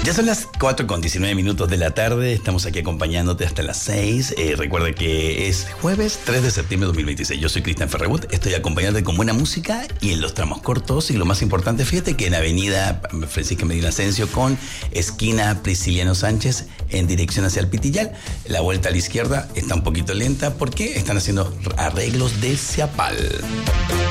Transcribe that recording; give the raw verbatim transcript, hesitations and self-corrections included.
Ya son las cuatro con diecinueve minutos de la tarde, estamos aquí acompañándote hasta las seis. Eh, recuerda que es jueves tres de septiembre de dos mil veintiséis. Yo soy Cristian Ferragut, estoy acompañándote con buena música y en los tramos cortos. Y lo más importante, fíjate que en Avenida Francisca Medina Ascencio con esquina Prisciliano Sánchez en dirección hacia el Pitillal, la vuelta a la izquierda está un poquito lenta porque están haciendo arreglos de Ciapal.